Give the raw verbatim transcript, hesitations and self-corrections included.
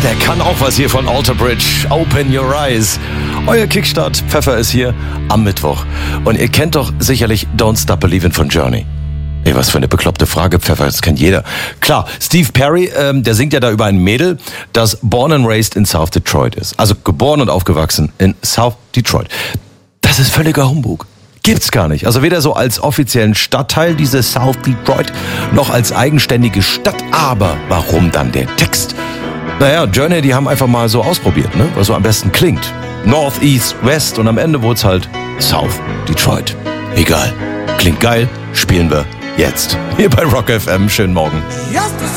der kann auch was hier von Alter Bridge. Open your eyes. Euer Kickstart Pfeffer ist hier am Mittwoch. Und ihr kennt doch sicherlich Don't Stop Believin' von Journey. Ey, was für eine bekloppte Frage, Pfeffer, das kennt jeder. Klar, Steve Perry, ähm, der singt ja da über ein Mädel, das born and raised in South Detroit ist. Also geboren und aufgewachsen in South Detroit. Das ist völliger Humbug. Gibt's gar nicht. Also weder so als offiziellen Stadtteil, diese South Detroit, noch als eigenständige Stadt. Aber warum dann der Text? Naja, Journey, die haben einfach mal so ausprobiert, ne? Was so am besten klingt. North, East, West und am Ende wurde es halt South Detroit. Egal. Klingt geil, spielen wir jetzt. Hier bei Rock F M. Schönen Morgen.